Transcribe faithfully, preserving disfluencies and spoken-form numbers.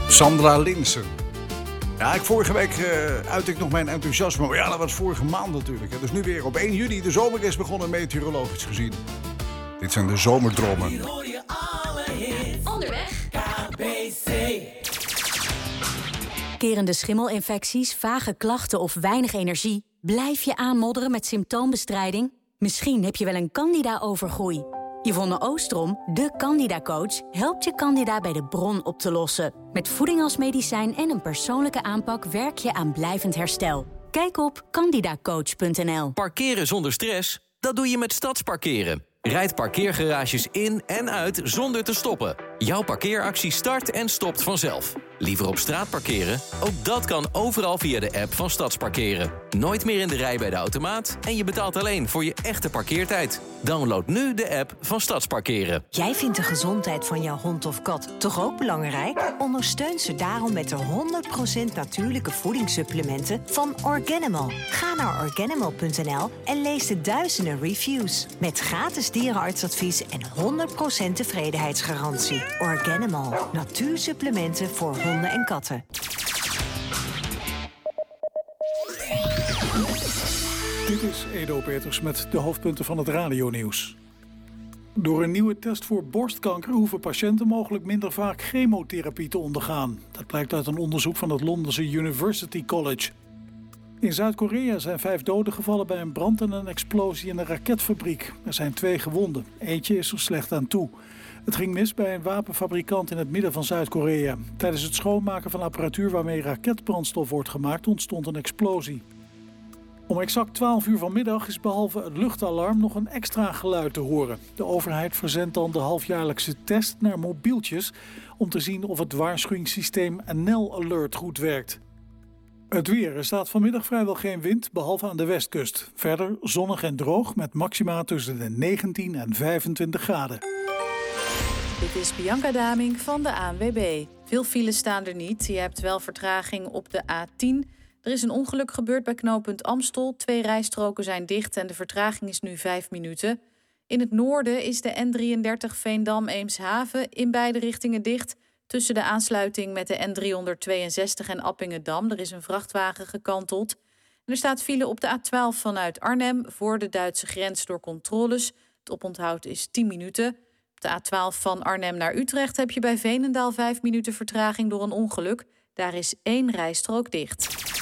Sandra Linsen. Ja, ik, vorige week uh, uitte ik nog mijn enthousiasme. Maar ja, dat was vorige maand natuurlijk. Het is nu weer op één juli. De zomer is begonnen meteorologisch gezien. Dit zijn de zomerdromen. Hier hoor je alle hits. Onderweg. K B C. Kerende schimmelinfecties, vage klachten of weinig energie? Blijf je aanmodderen met symptoombestrijding? Misschien heb je wel een candida-overgroei. Yvonne Oostrom, de Candida-coach, helpt je candida bij de bron op te lossen. Met voeding als medicijn en een persoonlijke aanpak werk je aan blijvend herstel. Kijk op candidacoach punt n l. Parkeren zonder stress? Dat doe je met Stadsparkeren. Rijd parkeergarages in en uit zonder te stoppen. Jouw parkeeractie start en stopt vanzelf. Liever op straat parkeren? Ook dat kan overal via de app van Stadsparkeren. Nooit meer in de rij bij de automaat en je betaalt alleen voor je echte parkeertijd. Download nu de app van Stadsparkeren. Jij vindt de gezondheid van jouw hond of kat toch ook belangrijk? Ondersteun ze daarom met de honderd procent natuurlijke voedingssupplementen van Organimal. Ga naar organimal punt n l en lees de duizenden reviews. Met gratis dierenartsadvies en honderd procent tevredenheidsgarantie. Organimal. Natuursupplementen voor honden en katten. Dit is Edo Peters met de hoofdpunten van het radionieuws. Door een nieuwe test voor borstkanker hoeven patiënten mogelijk minder vaak chemotherapie te ondergaan. Dat blijkt uit een onderzoek van het Londense University College. In Zuid-Korea zijn vijf doden gevallen bij een brand en een explosie in een raketfabriek. Er zijn twee gewonden. Eentje is er slecht aan toe. Het ging mis bij een wapenfabrikant in het midden van Zuid-Korea. Tijdens het schoonmaken van apparatuur waarmee raketbrandstof wordt gemaakt ontstond een explosie. Om exact twaalf uur vanmiddag is behalve het luchtalarm nog een extra geluid te horen. De overheid verzendt dan de halfjaarlijkse test naar mobieltjes om te zien of het waarschuwingssysteem N L Alert goed werkt. Het weer. Er staat vanmiddag vrijwel geen wind, behalve aan de westkust. Verder zonnig en droog met maxima tussen de negentien en vijfentwintig graden. Dit is Bianca Daming van de A N W B. Veel files staan er niet. Je hebt wel vertraging op de A tien. Er is een ongeluk gebeurd bij knooppunt Amstel. Twee rijstroken zijn dicht en de vertraging is nu vijf minuten. In het noorden is de N drieëndertig Veendam-Eemshaven in beide richtingen dicht. Tussen de aansluiting met de N driehonderdtweeënzestig en Appingedam. Er is een vrachtwagen gekanteld. En er staat file op de A twaalf vanuit Arnhem voor de Duitse grens door controles. Het oponthoud is tien minuten. Op de A twaalf van Arnhem naar Utrecht heb je bij Veenendaal vijf minuten vertraging door een ongeluk. Daar is één rijstrook dicht.